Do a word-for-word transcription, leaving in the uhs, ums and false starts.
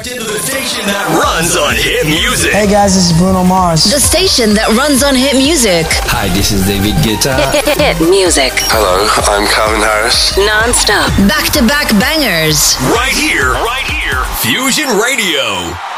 Into the station that runs on hit music. Hey guys, this is Bruno Mars. The station that runs on hit music. Hi, this is David Guetta. Hit, hit, hit music. Hello, I'm Calvin Harris. Non-stop. Back-to-back bangers. Right here, right here. Fusion Radio.